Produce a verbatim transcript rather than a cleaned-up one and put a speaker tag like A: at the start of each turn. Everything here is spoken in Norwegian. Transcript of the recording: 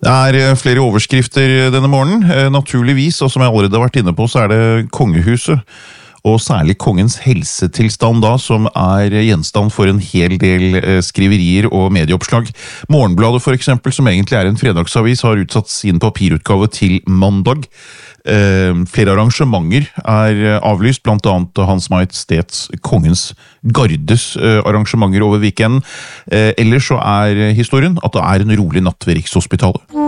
A: Det er flere overskrifter denne morgenen, naturligvis, og som jeg allerede har vært inne på, så er det kongehuset, og særlig kongens helsetilstand da, som er gjenstand for en hel del skriverier og medieoppslag. Morgenbladet for eksempel, som egentlig er en fredagsavis, har utsatt sin papirutgave til mandag. Eh, flere arrangementer er avlyst, blant annet Hans Majestets Kongens Gardes eh, arrangementer over weekenden. Eh, ellers så er historien at det er en rolig natt ved Rikshospitalet.